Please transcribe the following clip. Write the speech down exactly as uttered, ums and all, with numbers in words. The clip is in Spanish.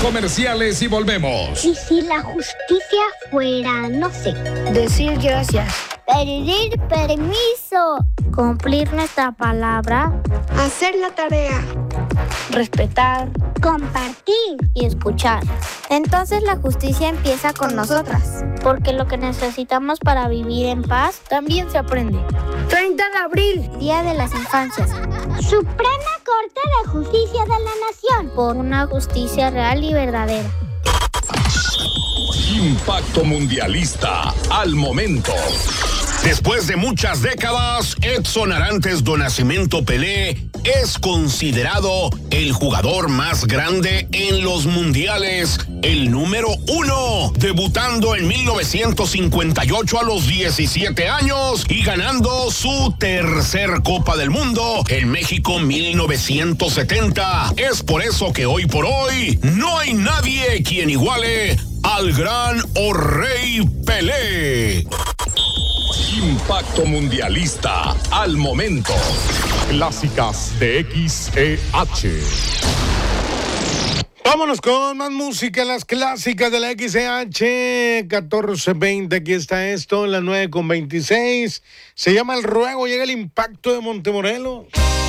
comerciales y volvemos. ¿Y si la justicia fuera, no sé, decir gracias, pedir permiso, cumplir nuestra palabra, hacer la tarea, respetar, compartir y escuchar? Entonces la justicia empieza con nosotras, porque lo que necesitamos para vivir en paz también se aprende. treinta de abril, Día de las Infancias. Suprema Corte de Justicia de la Nación. Por una justicia real y verdadera. Impacto mundialista al momento. Después de muchas décadas, Edson Arantes do Nascimento Pelé es considerado el jugador más grande en los mundiales, el número uno, debutando en mil novecientos cincuenta y ocho a los diecisiete años y ganando su tercer Copa del Mundo en México mil novecientos setenta. Es por eso que hoy por hoy no hay nadie quien iguale al gran o rey Pelé. Impacto mundialista al momento. Clásicas de X E H. Vámonos con más música, las clásicas de la X E H. catorce veinte, aquí está esto, las nueve con veintiséis. Se llama El Ruego, llega el Impacto de Montemorelos.